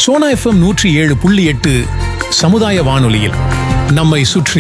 Sona FM 107.8 சமுதாய வானொலியில் நம்மை சுற்றி.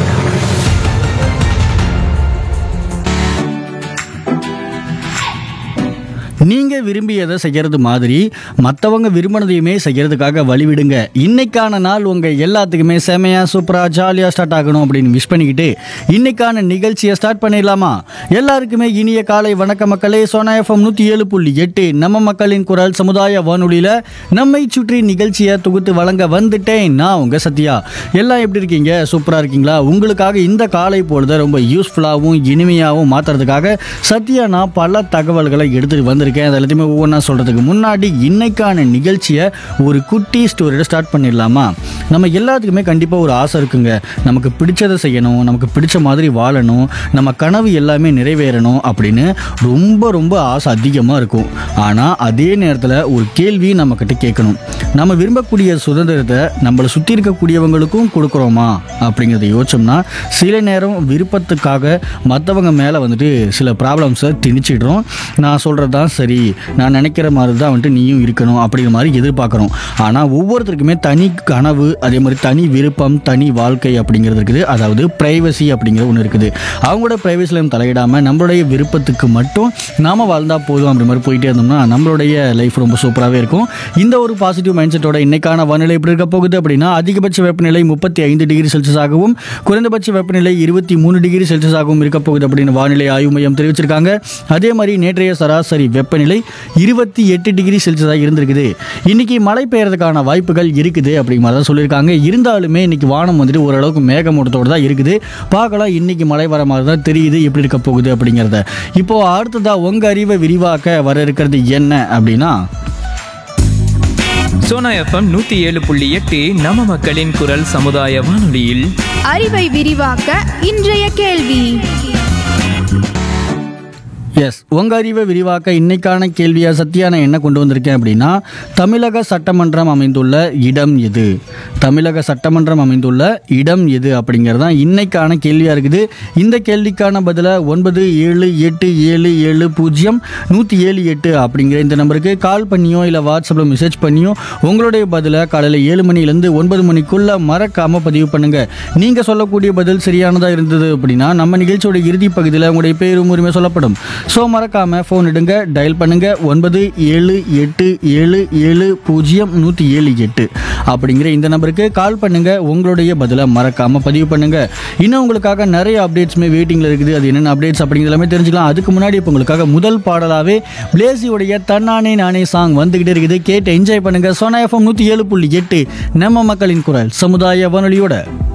நீங்கள் விரும்பியதை செய்கிறது மாதிரி மற்றவங்க விரும்பினதையுமே செய்கிறதுக்காக வழிவிடுங்க. இன்னைக்கான நாள் உங்கள் எல்லாத்துக்குமே செமையாக சூப்பராக ஜாலியாக ஸ்டார்ட் ஆகணும் அப்படின்னு விஷ் பண்ணிக்கிட்டு இன்னைக்கான நிகழ்ச்சியை ஸ்டார்ட் பண்ணிடலாமா? எல்லாருக்குமே இனிய காலை வணக்க மக்களே. சோனா எஃப்எம் 107.8 நம்ம மக்களின் குரல் சமுதாய வானொலியில் நம்மை சுற்றி நிகழ்ச்சியை தொகுத்து வழங்க வந்துட்டேன். நான் உங்கள் சத்யா. எல்லாம் எப்படி இருக்கீங்க? சூப்பராக இருக்கீங்களா? உங்களுக்காக இந்த காலை பொழுதை ரொம்ப யூஸ்ஃபுல்லாகவும் இனிமையாகவும் மாற்றுறதுக்காக சத்யா நான் பல தகவல்களை எடுத்துகிட்டு வந்திருக்கேன். அது எல்லாத்தையுமே ஒவ்வொன்றா சொல்கிறதுக்கு முன்னாடி இன்னைக்கான நிகழ்ச்சியை ஒரு குட்டி ஸ்டோரியோட ஸ்டார்ட் பண்ணிடலாமா? நம்ம எல்லாத்துக்குமே கண்டிப்பாக ஒரு ஆசை இருக்குங்க. நமக்கு பிடிச்சதை செய்யணும், நமக்கு பிடிச்ச மாதிரி வாழணும், நம்ம கனவு எல்லாமே நிறைவேறணும் அப்படின்னு ரொம்ப ரொம்ப ஆசை அதிகமாக இருக்கும். ஆனால் அதே நேரத்தில் ஒரு கேள்வி நம்மக்கிட்ட கேட்கணும். நம்ம விரும்பக்கூடிய சுதந்திரத்தை நம்மளை சுற்றி இருக்கக்கூடியவங்களுக்கும் கொடுக்குறோமா அப்படிங்கிறத யோசிச்சோம்னா சில நேரம் விருப்பத்துக்காக மற்றவங்க மேலே வந்துட்டு சில ப்ராப்ளம்ஸை திணிச்சிடுறோம். நான் சொல்கிறது தான் சரி, நான் நினைக்கிற மாதிரி தான் வந்துட்டு நீயும் இருக்கணும் அப்படிங்கிற மாதிரி எதிர்பார்க்குறோம். ஆனால் ஒவ்வொருத்தருக்குமே தனி கனவு, அதே மாதிரி தனி விருப்பம், தனி வாழ்க்கை அப்படிங்கிறது இருக்குது. அதாவது ப்ரைவசி அப்படிங்கிற ஒன்று இருக்குது. அவங்களோட ப்ரைவசியில் தலையிடாமல் நம்மளுடைய விருப்பத்துக்கு மட்டும் நாம் வாழ்ந்தால் போதும் அப்படி மாதிரி போயிட்டே இருந்தோம்னா நம்மளுடைய லைஃப் ரொம்ப சூப்பராகவே இருக்கும். இந்த ஒரு பாசிட்டிவ் மைண்ட் செட்டோட இன்னைக்கான வானிலை எப்படி இருக்க போகுது அப்படின்னா, அதிகபட்ச வெப்பநிலை 35 டிகிரி செல்சியஸ் ஆகவும் குறைந்தபட்ச வெப்பநிலை 23 டிகிரி செல்சியஸ் ஆகவும் இருக்க போகுது அப்படின்னு வானிலை ஆய்வு மையம் தெரிவிச்சிருக்காங்க. அதே மாதிரி நேற்றைய சராசரி வெப்பநிலை 28 டிகிரி செல்சியஸாக இருந்திருக்குது. இன்னைக்கு மழை பெய்யறதுக்கான வாய்ப்புகள் இருக்குது அப்படிங்கிற மாதிரி தான் சொல்லியிருக்காங்க. இருந்தாலுமே இன்னைக்கு வானம் வந்துட்டு ஓரளவுக்கு மேகமூட்டத்தோடு தான் இருக்குது. பார்க்கலாம், இன்னைக்கு மழை வர மாதிரி தான் தெரியுது. எப்படி இருக்க போகுது அப்படிங்கிறத. இப்போ அடுத்ததா உங்க அறிவை விரிவாக்க வர இருக்கிறது என்ன அப்படின்னா, சோனா எஃப்எம் 107.8 நம்ம மக்களின் குரல் சமுதாய வானொலியில் அறிவை விரிவாக்க இன்றைய கேள்வி. எஸ், உங்க அறிவை விரிவாக்க இன்னைக்கான கேள்வியா சத்யா நான் என்ன கொண்டு வந்திருக்கேன் அப்படின்னா, தமிழக சட்டமன்றம் அமைந்துள்ள இடம் எது? தமிழக சட்டமன்றம் அமைந்துள்ள இடம் எது அப்படிங்கிறது தான் இன்னைக்கான கேள்வியா இருக்குது. இந்த கேள்விக்கான பதிலை 9787700178 அப்படிங்கிற இந்த நம்பருக்கு கால் பண்ணியோ இல்லை வாட்ஸ்அப்பில் மெசேஜ் பண்ணியோ உங்களுடைய பதிலை காலையில் 7 மணிலேருந்து 9 மணிக்குள்ள மறக்காம பதிவு பண்ணுங்க. நீங்க சொல்லக்கூடிய பதில் சரியானதா இருந்தது அப்படின்னா நம்ம நிகழ்ச்சியோட இறுதி பகுதியில் உங்களுடைய பேரும் உரிமை சொல்லப்படும். ஸோ மறக்காமல் ஃபோன் எடுங்க, டயல் பண்ணுங்கள் 9787700178 அப்படிங்கிற இந்த நம்பருக்கு கால் பண்ணுங்கள். உங்களுடைய பதிலை மறக்காமல் பதிவு பண்ணுங்கள். இன்னும் உங்களுக்காக நிறைய அப்டேட்ஸுமே வெயிட்டிங்கில் இருக்குது. அது என்னென்ன அப்டேட்ஸ் அப்படிங்கிற எல்லாமே தெரிஞ்சுக்கலாம். அதுக்கு முன்னாடி இப்போ உங்களுக்காக முதல் பாடலாகவே பிளேசியோடைய தன்னானே நானே சாங் வந்துக்கிட்டே இருக்குது. கேட்டு என்ஜாய் பண்ணுங்கள். சோனா எஃப்எம் 107.8 நம்ம மக்களின் குரல் சமுதாய வானொலியோட.